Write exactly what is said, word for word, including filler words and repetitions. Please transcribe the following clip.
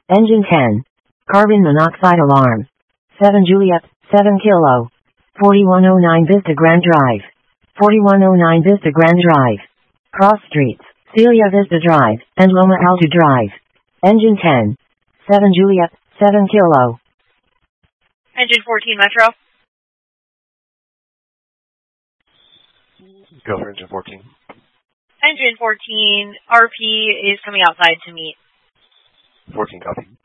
Engine ten. Carbon monoxide alarm. seven Juliet, seven Kilo. forty-one oh nine Vista Grand Drive. forty-one oh nine Vista Grand Drive. Cross Streets, Celia Vista Drive, and Loma Alta Drive. Engine ten. seven Juliet, seven Kilo. Engine fourteen Metro. Go for engine fourteen. Engine fourteen, R P is coming outside to meet. fourteen copy.